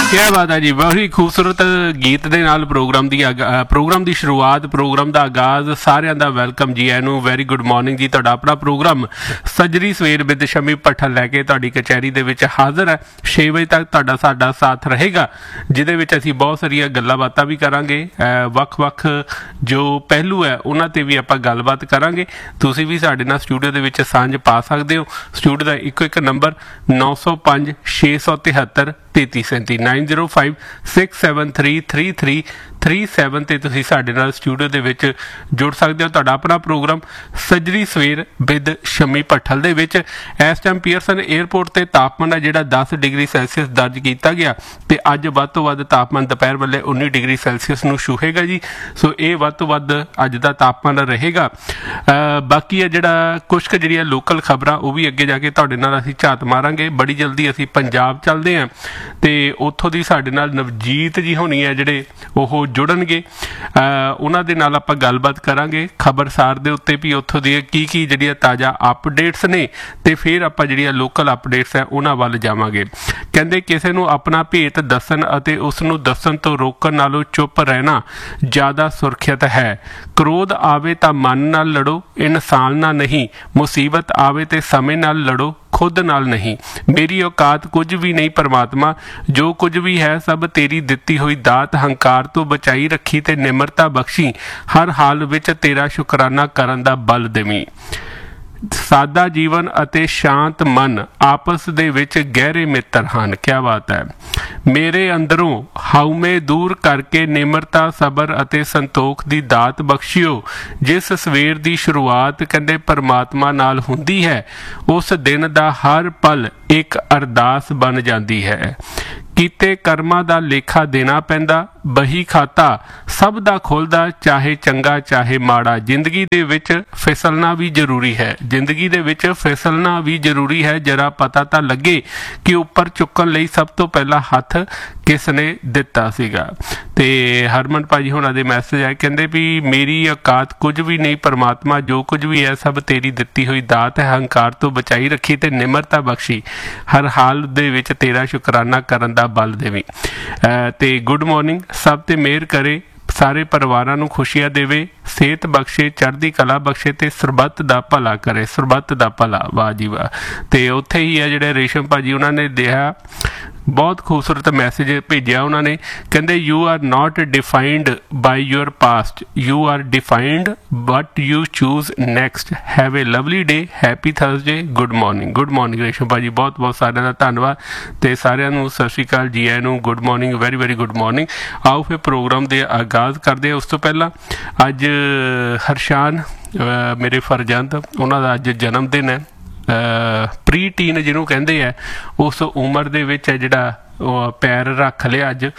क्या बात है जी, बड़ी खूबसूरत गीत ਦੇ ਨਾਲ ਪ੍ਰੋਗਰਾਮ ਦੀ ਸ਼ੁਰੂਆਤ, ਪ੍ਰੋਗਰਾਮ ਦਾ ਆਗਾਜ਼। ਸਾਰਿਆਂ ਦਾ ਵੈਲਕਮ ਜੀ ਆਇਆਂ ਨੂੰ। ਵੈਰੀ ਗੁੱਡ ਮਾਰਨਿੰਗ ਜੀ। ਤੁਹਾਡਾ ਆਪਣਾ ਪ੍ਰੋਗਰਾਮ ਸੱਜਰੀ ਸਵੇਰ ਵਿਦ ਸ਼ਮੀ ਭੱਠਲ ਲੈ ਕੇ ਤੁਹਾਡੀ ਕਚਹਿਰੀ ਦੇ ਵਿੱਚ ਹਾਜ਼ਰ ਹੈ। 6 ਵਜੇ ਤੱਕ ਤੁਹਾਡਾ ਸਾਡਾ ਸਾਥ ਰਹੇਗਾ, ਜਿਹਦੇ ਵਿੱਚ ਅਸੀਂ ਬਹੁਤ ਸਾਰੀਆਂ ਗੱਲਾਂ ਬਾਤਾਂ ਵੀ ਕਰਾਂਗੇ। ਵੱਖ-ਵੱਖ ਜੋ ਪਹਿਲੂ ਹੈ ਉਹਨਾਂ 'ਤੇ ਵੀ ਆਪਾਂ ਗੱਲਬਾਤ ਕਰਾਂਗੇ। ਤੁਸੀਂ ਵੀ ਸਾਡੇ ਨਾਲ ਸਟੂਡੀਓ ਦੇ ਵਿੱਚ ਸਾਂਝ ਪਾ ਸਕਦੇ ਹੋ। ਸਟੂਡੀਓ ਦਾ ਇੱਕ ਨੰਬਰ 905 673 3337 9056733337 ਤੇ ਤੁਸੀਂ ਸਾਡੇ ਨਾਲ ਸਟੂਡੀਓ ਦੇ ਵਿੱਚ ਜੁੜ ਸਕਦੇ ਹੋ। ਤੁਹਾਡਾ ਆਪਣਾ ਪ੍ਰੋਗਰਾਮ ਸੱਜਰੀ ਸਵੇਰ ਵਿਦ ਸ਼ਮੀ ਭੱਠਲ ਦੇ ਵਿੱਚ ਇਸ ਟਾਈਮ ਪੀਅਰਸਨ ਏਅਰਪੋਰਟ ਤੇ ਤਾਪਮਾਨ ਹੈ ਜਿਹੜਾ 10 ਡਿਗਰੀ ਸੈਲਸੀਅਸ ਦਰਜ ਕੀਤਾ ਗਿਆ ਤੇ ਅੱਜ ਵੱਧ ਤੋਂ ਵੱਧ ਤਾਪਮਾਨ ਦੁਪਹਿਰ ਵੇਲੇ 19 ਡਿਗਰੀ ਸੈਲਸੀਅਸ ਨੂੰ ਛੂਹੇਗਾ ਜੀ। ਸੋ ਇਹ ਵੱਧ ਤੋਂ ਵੱਧ ਅੱਜ ਦਾ ਤਾਪਮਾਨ ਰਹੇਗਾ। ਬਾਕੀ ਹੈ ਜਿਹੜਾ ਕੁਛ ਕੁ ਜਿਹੜੀਆਂ ਲੋਕਲ ਖਬਰਾਂ ਉਹ ਵੀ ਅੱਗੇ ਜਾ ਕੇ ਤੁਹਾਡੇ ਨਾਲ ਅਸੀਂ ਝਾਤ ਮਾਰਾਂਗੇ। ਬੜੀ ਜਲਦੀ ਅਸੀਂ ਪੰਜਾਬ ਚੱਲਦੇ ਹਾਂ ਤੇ ਉੱਥੋਂ ਦੀ ਸਾਡੇ ਨਾਲ ਨਵਜੀਤ ਜੀ ਹੋਣੀ ਹੈ ਜਿਹੜੇ ਉਹ ਜੁੜਨਗੇ। ਉਹਨਾਂ ਦੇ ਨਾਲ ਆਪਾਂ ਗੱਲਬਾਤ ਕਰਾਂਗੇ ਖਬਰਸਾਰ ਦੇ ਉੱਤੇ ਵੀ ਉੱਥੋਂ ਦੀਆਂ ਕੀ ਜਿਹੜੀਆਂ ਤਾਜ਼ਾ ਅਪਡੇਟਸ ਨੇ ਤੇ ਫਿਰ ਆਪਾਂ ਜਿਹੜੀਆਂ ਲੋਕਲ ਅਪਡੇਟਸ ਹੈ ਉਹਨਾਂ ਵੱਲ ਜਾਵਾਂਗੇ। ਕਹਿੰਦੇ ਕਿਸੇ ਨੂੰ ਆਪਣਾ ਭੇਤ ਦੱਸਣ ਅਤੇ ਉਸ ਨੂੰ ਦੱਸਣ ਤੋਂ ਰੋਕਣ ਨਾਲੋਂ ਚੁੱਪ ਰਹਿਣਾ ਜ਼ਿਆਦਾ ਸੁਰੱਖਿਅਤ ਹੈ। ਕ੍ਰੋਧ ਆਵੇ ਤਾਂ ਮਨ ਨਾਲ ਲੜੋ, ਇਨਸਾਨ ਨਾਲ ਨਹੀਂ। ਮੁਸੀਬਤ ਆਵੇ ਤੇ ਸਮੇਂ ਨਾਲ ਲੜੋ, खुद नाल नहीं। मेरी औकात कुछ भी नहीं परमात्मा, जो कुछ भी है सब तेरी दिती हुई दात। हंकार तो बचाई रखी ते निमरता बख्शी, हर हाल विच तेरा शुकराना करन दा बल देवी। ਸਾਦਾ ਜੀਵਨ ਅਤੇ ਸ਼ਾਂਤ ਮਨ ਆਪਸ ਦੇ ਵਿੱਚ ਗਹਿਰੇ ਮਿੱਤਰ ਹਨ। ਕਿਆ ਬਾਤ ਹੈ। ਮੇਰੇ ਅੰਦਰੋਂ ਹਉਮੈ ਦੂਰ ਕਰਕੇ ਨਿਮਰਤਾ, ਸਬਰ ਅਤੇ ਸੰਤੋਖ ਦੀ ਦਾਤ ਬਖਸ਼ਿਓ। ਜਿਸ ਸਵੇਰ ਦੀ ਸ਼ੁਰੂਆਤ ਕਹਿੰਦੇ ਪਰਮਾਤਮਾ ਨਾਲ ਹੁੰਦੀ ਹੈ, ਉਸ ਦਿਨ ਦਾ ਹਰ ਪਲ ਇੱਕ ਅਰਦਾਸ ਬਣ ਜਾਂਦੀ ਹੈ। ਕੀਤੇ ਕਰਮਾਂ ਦਾ ਲੇਖਾ ਦੇਣਾ ਪੈਂਦਾ, ਬਹੀ ਖਾਤਾ ਸਭ ਦਾ ਖੁੱਲ੍ਹਦਾ, ਚਾਹੇ ਚੰਗਾ ਚਾਹੇ ਮਾੜਾ। ਜ਼ਿੰਦਗੀ ਦੇ ਵਿੱਚ ਫਿਸਲਣਾ ਵੀ ਜ਼ਰੂਰੀ ਹੈ। ਜ਼ਿੰਦਗੀ ਦੇ ਵਿੱਚ ਫਿਸਲਣਾ ਵੀ ਜ਼ਰੂਰੀ ਹੈ। ਜਰਾ ਪਤਾ ਤਾਂ ਲੱਗੇ ਕਿ ਉੱਪਰ ਚੁੱਕਣ ਲਈ ਸਭ ਤੋਂ ਪਹਿਲਾਂ ਹੱਥ ਕਿਸ ਨੇ ਦਿੱਤਾ ਸੀਗਾ। ਤੇ ਹਰਮਨ ਭਾਜੀ ਹੋਣਾ ਦੇ ਮੈਸੇਜ ਆਏ, ਕਹਿੰਦੇ ਵੀ ਮੇਰੀ ਔਕਾਤ ਕੁਝ ਵੀ ਨਹੀਂ ਪਰਮਾਤਮਾ, ਜੋ ਕੁਝ ਵੀ ਹੈ ਸਭ ਤੇਰੀ ਦਿੱਤੀ ਹੋਈ ਦਾਤ ਹੈ। ਹੰਕਾਰ ਤੋਂ ਬਚਾਈ ਰੱਖੀ ਤੇ ਨਿਮਰਤਾ ਬਖਸ਼ੀ, ਹਰ ਹਾਲ ਦੇ ਵਿੱਚ ਤੇਰਾ ਸ਼ੁਕਰਾਨਾ ਕਰਨ ਦਾ ਬਲ ਦੇਵੀ। ਤੇ ਗੁੱਡ ਮਾਰਨਿੰਗ। ਸਭ ਤੇ ਮਿਹਰ ਕਰੇ, ਸਾਰੇ ਪਰਿਵਾਰਾਂ ਨੂੰ ਖੁਸ਼ੀਆਂ ਦੇਵੇ, ਸਿਹਤ ਬਖਸ਼ੇ, ਚੜ੍ਹਦੀ ਕਲਾ ਬਖਸ਼ੇ ਤੇ ਸਰਬੱਤ ਦਾ ਭਲਾ ਕਰੇ। ਸਰਬੱਤ ਦਾ ਭਲਾ, ਵਾਹ ਜੀ ਵਾਹ। ਤੇ ਉੱਥੇ ਹੀ ਹੈ ਜਿਹੜੇ ਰੇਸ਼ਮ ਭਾਜੀ ਉਹਨਾਂ ਨੇ ਦਿਆ ਬਹੁਤ ਖੂਬਸੂਰਤ ਮੈਸੇਜ ਭੇਜਿਆ। ਉਹਨਾਂ ਨੇ ਕਹਿੰਦੇ you are not defined by your past, you are defined but you choose next. Have A Lovely day, happy Thursday, good morning. Good morning ਰੇਸ਼ਮ ਭਾਜੀ, ਬਹੁਤ ਬਹੁਤ ਸਾਰਿਆਂ ਦਾ ਧੰਨਵਾਦ ਤੇ ਸਾਰਿਆਂ ਨੂੰ ਸਤਿ ਸ਼੍ਰੀ ਅਕਾਲ ਜੀ ਆਇਆਂ ਨੂੰ। Good morning, very very good morning. ਆਓ ਫਿਰ ਪ੍ਰੋਗਰਾਮ ਦੇ ਆਗਾਜ਼ ਕਰਦੇ ਹਾਂ। ਉਸ ਤੋਂ ਪਹਿਲਾਂ ਅੱਜ ਹਰਸ਼ਾਨ ਮੇਰੇ ਫਰਜ਼ੰਦ, ਉਹਨਾਂ ਦਾ ਅੱਜ ਜਨਮ ਦਿਨ ਹੈ। ਪ੍ਰੀ ਟੀਨ ਜਿਹਨੂੰ ਕਹਿੰਦੇ ਆ, ਉਸ ਉਮਰ ਦੇ ਵਿੱਚ ਹੈ ਜਿਹੜਾ ਉਹ ਪੈਰ ਰੱਖ ਲਿਆ। ਅੱਜ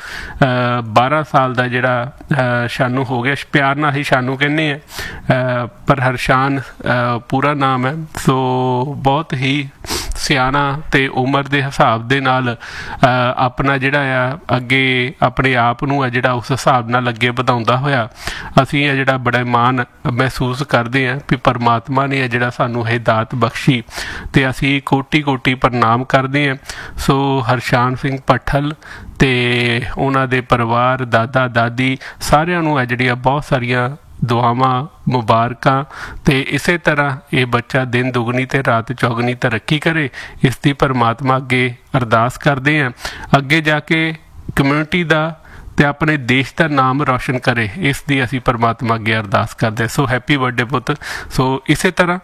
12 ਸਾਲ ਦਾ ਜਿਹੜਾ ਸ਼ਾਨੂ ਹੋ ਗਿਆ। ਪਿਆਰ ਨਾਲ ਹੀ ਸ਼ਾਨੂ ਕਹਿੰਦੇ ਆ, ਪਰ ਹਰਸ਼ਾਨ ਪੂਰਾ ਨਾਮ ਹੈ। ਸੋ ਬਹੁਤ ਹੀ ਸਿਆਣਾ ਤੇ ਉਮਰ ਦੇ ਹਿਸਾਬ ਦੇ ਨਾਲ ਆਪਣਾ ਜਿਹੜਾ ਆ ਅੱਗੇ ਆਪਣੇ ਆਪ ਨੂੰ ਆ ਜਿਹੜਾ ਉਸ ਹਿਸਾਬ ਨਾਲ ਅੱਗੇ ਵਧਾਉਂਦਾ ਹੋਇਆ ਅਸੀਂ ਇਹ ਜਿਹੜਾ ਬੜਾ ਮਾਣ ਮਹਿਸੂਸ ਕਰਦੇ ਹਾਂ ਵੀ ਪਰਮਾਤਮਾ ਨੇ ਜਿਹੜਾ ਸਾਨੂੰ ਇਹ ਦਾਤ ਬਖਸ਼ੀ ਤੇ ਅਸੀਂ ਕੋਟੀ ਕੋਟੀ ਪ੍ਰਣਾਮ ਕਰਦੇ ਹਾਂ। ਸੋ ਹਰਸ਼ਾਨ ਸਿੰਘ ਭੱਠਲ ਤੇ ਉਹਨਾਂ ਦੇ ਪਰਿਵਾਰ, ਦਾਦਾ ਦਾਦੀ ਸਾਰਿਆਂ ਨੂੰ ਜਿਹੜੀਆਂ ਬਹੁਤ ਸਾਰੀਆਂ ਦੁਆਵਾਂ, ਮੁਬਾਰਕਾਂ ਤੇ ਇਸੇ ਤਰ੍ਹਾਂ ਇਹ ਬੱਚਾ ਦਿਨ ਦੁਗਣੀ ਤੇ ਰਾਤ ਚੌਗਣੀ ਤਰੱਕੀ ਕਰੇ, ਇਸ ਦੀ ਪਰਮਾਤਮਾ ਅੱਗੇ ਅਰਦਾਸ ਕਰਦੇ ਹਾਂ। ਅੱਗੇ ਜਾ ਕੇ ਕਮਿਊਨਿਟੀ ਦਾ ਤੇ ਆਪਣੇ ਦੇਸ਼ ਦਾ ਨਾਮ ਰੌਸ਼ਨ ਕਰੇ, ਇਸ ਦੀ ਅਸੀਂ ਪਰਮਾਤਮਾ ਅੱਗੇ ਅਰਦਾਸ ਕਰਦੇ। ਸੋ ਹੈਪੀ ਬਰਥਡੇ ਪੁੱਤ। ਸੋ ਇਸੇ ਤਰ੍ਹਾਂ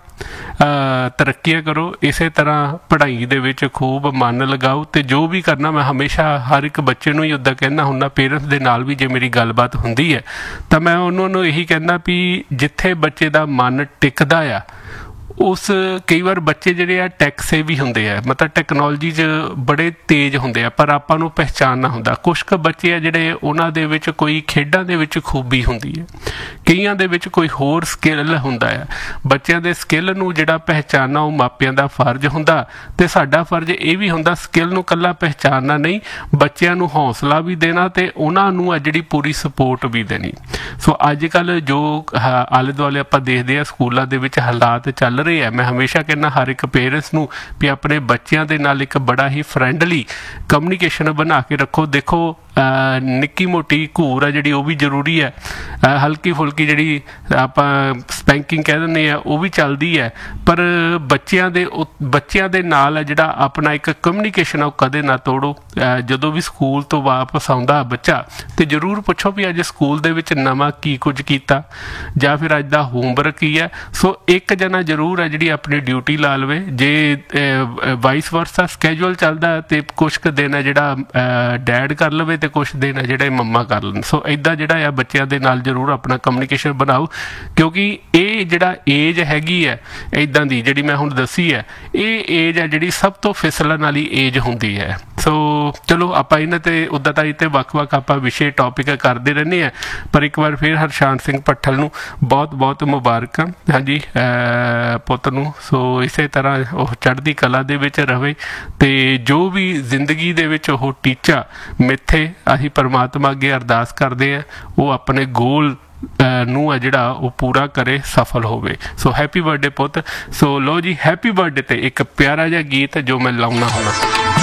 ਤਰੱਕੀਆਂ ਕਰੋ, ਇਸੇ ਤਰ੍ਹਾਂ ਪੜ੍ਹਾਈ ਦੇ ਵਿੱਚ ਖੂਬ ਮਨ ਲਗਾਓ ਤੇ ਜੋ ਵੀ ਕਰਨਾ, ਮੈਂ ਹਮੇਸ਼ਾ ਹਰ ਇੱਕ ਬੱਚੇ ਨੂੰ ਹੀ ਉੱਦਾਂ ਕਹਿੰਦਾ ਹੁੰਦਾ, ਪੇਰੈਂਟਸ ਦੇ ਨਾਲ ਵੀ ਜੇ ਮੇਰੀ ਗੱਲਬਾਤ ਹੁੰਦੀ ਹੈ ਤਾਂ ਮੈਂ ਉਹਨਾਂ ਨੂੰ ਇਹੀ ਕਹਿੰਦਾ ਵੀ ਜਿੱਥੇ ਬੱਚੇ ਦਾ ਮਨ ਟਿਕਦਾ ਆ ਉਸ ਕਈ ਵਾਰ ਬੱਚੇ ਜਿਹੜੇ ਆ ਟੈਕ ਸੇਵੀ ਹੁੰਦੇ ਆ, ਮਤਲਬ ਟੈਕਨੋਲੋਜੀ 'ਚ ਬੜੇ ਤੇਜ਼ ਹੁੰਦੇ ਆ, ਪਰ ਆਪਾਂ ਨੂੰ ਪਹਿਚਾਨਣਾ ਹੁੰਦਾ। ਕੁਛ ਕੁ ਬੱਚੇ ਆ ਜਿਹੜੇ ਉਹਨਾਂ ਦੇ ਵਿੱਚ ਕੋਈ ਖੇਡਾਂ ਦੇ ਵਿੱਚ ਖੂਬੀ ਹੁੰਦੀ ਹੈ, ਕਈਆਂ ਦੇ ਵਿੱਚ ਕੋਈ ਹੋਰ ਸਕਿੱਲ ਹੁੰਦਾ ਆ। ਬੱਚਿਆਂ ਦੇ ਸਕਿੱਲ ਨੂੰ ਜਿਹੜਾ ਪਹਿਚਾਨਣਾ ਉਹ ਮਾਪਿਆਂ ਦਾ ਫਰਜ਼ ਹੁੰਦਾ ਤੇ ਸਾਡਾ ਫਰਜ਼ ਇਹ ਵੀ ਹੁੰਦਾ ਸਕਿੱਲ ਨੂੰ ਇਕੱਲਾ ਪਹਿਚਾਨਣਾ ਨਹੀਂ, ਬੱਚਿਆਂ ਨੂੰ ਹੌਸਲਾ ਵੀ ਦੇਣਾ ਤੇ ਉਹਨਾਂ ਨੂੰ ਆ ਜਿਹੜੀ ਪੂਰੀ ਸਪੋਰਟ ਵੀ ਦੇਣੀ। ਸੋ ਅੱਜ ਕੱਲ੍ਹ ਜੋ ਆਲੇ ਦੁਆਲੇ ਆਪਾਂ ਦੇਖਦੇ ਆ ਸਕੂਲਾਂ ਦੇ ਵਿੱਚ ਹਾਲਾਤ ਚੱਲ ਰਹੇ ਹੈ। ਮੈਂ ਹਮੇਸ਼ਾ ਕਹਿੰਦਾ ਹਰ ਇੱਕ ਪੇਰੈਂਟਸ ਨੂੰ ਵੀ ਆਪਣੇ ਬੱਚਿਆਂ ਦੇ ਨਾਲ ਇੱਕ ਬੜਾ ਹੀ ਫਰੈਂਡਲੀ ਕਮਿਊਨੀਕੇਸ਼ਨ ਬਣਾ ਕੇ ਰੱਖੋ। ਦੇਖੋ ਨਿੱਕੀ ਮੋਟੀ ਘੂਰ ਆ ਜਿਹੜੀ ਉਹ ਵੀ ਜ਼ਰੂਰੀ ਹੈ, ਹਲਕੀ ਫੁਲਕੀ ਜਿਹੜੀ ਆਪਾਂ ਸਪੈਂਕਿੰਗ ਕਹਿ ਦਿੰਦੇ ਆ ਉਹ ਵੀ ਚੱਲਦੀ ਹੈ, ਪਰ ਬੱਚਿਆਂ ਦੇ ਨਾਲ ਜਿਹੜਾ ਆਪਣਾ ਇੱਕ ਕਮਿਊਨੀਕੇਸ਼ਨ ਆ ਉਹ ਕਦੇ ਨਾ ਤੋੜੋ। ਜਦੋਂ ਵੀ ਸਕੂਲ ਤੋਂ ਵਾਪਸ ਆਉਂਦਾ ਬੱਚਾ ਤੇ ਜ਼ਰੂਰ ਪੁੱਛੋ ਵੀ ਅੱਜ ਸਕੂਲ ਦੇ ਵਿੱਚ ਨਵਾਂ ਕੀ ਕੁਝ ਕੀਤਾ ਜਾਂ ਫਿਰ ਅੱਜ ਦਾ ਹੋਮਵਰਕ ਕੀ ਹੈ। ਸੋ ਇੱਕ ਜਣਾ ਜ਼ਰੂਰ ਹੈ ਜਿਹੜੀ ਆਪਣੀ ਡਿਊਟੀ ਲਾ ਲਵੇ। ਜੇ ਵਾਈਸ ਵਰਸਾ ਸਕੈਜੂਅਲ ਚੱਲਦਾ ਤੇ ਕੁਛ ਕੁ ਦਿਨ ਹੈ ਜਿਹੜਾ ਡੈਡ ਕਰ ਲਵੇ ਤੇ ਕੁਛ ਦਿਨ ਹੈ ਜਿਹੜੇ ਮੰਮਾ ਕਰ ਲੈਣ। ਸੋ ਇੱਦਾਂ ਜਿਹੜਾ ਆ ਬੱਚਿਆਂ ਦੇ ਨਾਲ ਜ਼ਰੂਰ ਆਪਣਾ ਕਮਿਊਨੀਕੇਸ਼ਨ ਬਣਾਓ, ਕਿਉਂਕਿ ਇਹ ਜਿਹੜਾ ਏਜ ਹੈਗੀ ਹੈ ਇੱਦਾਂ ਦੀ ਜਿਹੜੀ ਮੈਂ ਹੁਣ ਦੱਸੀ ਹੈ, ਇਹ ਏਜ ਹੈ ਜਿਹੜੀ ਸਭ ਤੋਂ ਫਿਸਲਣ ਵਾਲੀ ਏਜ ਹੁੰਦੀ ਹੈ। ਸੋ ਚਲੋ ਆਪਾਂ ਇਹਨਾਂ ਤੇ ਉੱਦਾਂ ਤਾਂ ਇੱਥੇ ਵੱਖ-ਵੱਖ ਆਪਾਂ ਵਿਸ਼ੇ ਟੌਪਿਕ ਕਰਦੇ ਰਹਿੰਦੇ ਹਾਂ, ਪਰ ਇੱਕ ਵਾਰ ਫਿਰ ਹਰਸ਼ਾਨ ਸਿੰਘ ਭੱਠਲ ਨੂੰ ਬਹੁਤ-ਬਹੁਤ ਮੁਬਾਰਕਾਂ ਹਾਂਜੀ ਪੁੱਤ ਨੂੰ। ਸੋ ਇਸੇ ਤਰ੍ਹਾਂ ਉਹ ਚੜ੍ਹਦੀ ਕਲਾ ਦੇ ਵਿੱਚ ਰਵੇ ਤੇ ਜੋ ਵੀ ਜ਼ਿੰਦਗੀ ਦੇ ਵਿੱਚ ਉਹ ਟੀਚਾ ਮਿੱਥੇ ਅਸੀਂ ਪਰਮਾਤਮਾ ਅੱਗੇ ਅਰਦਾਸ ਕਰਦੇ ਹਾਂ ਉਹ ਆਪਣੇ ਗੋਲ ਨੂੰ ਆ ਜਿਹੜਾ ਉਹ ਪੂਰਾ ਕਰੇ, ਸਫਲ ਹੋਵੇ। ਸੋ ਹੈਪੀ ਬਰਥਡੇ ਪੁੱਤ। ਸੋ ਲੋ ਜੀ, ਹੈਪੀ ਬਰਥਡੇ ਤੇ ਇੱਕ ਪਿਆਰਾ ਜਿਹਾ ਗੀਤ ਜੋ ਮੈਂ ਲਾਉਣਾ ਹੁੰਦਾ।